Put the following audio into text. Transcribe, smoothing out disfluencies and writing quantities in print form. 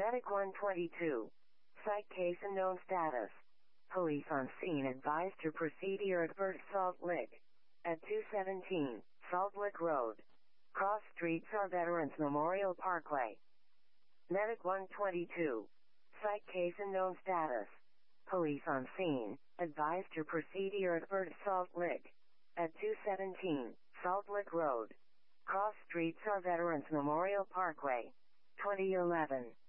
Medic 122. Psych case unknown status. Police on scene advised to proceed here at First Salt Lick. At 217 Salt Lick Road. Cross streets are Veterans Memorial Parkway. Medic 122. Psych case unknown status. Police on scene advised to proceed here at First Salt Lick. At 217 Salt Lick Road. Cross streets are Veterans Memorial Parkway. 2011.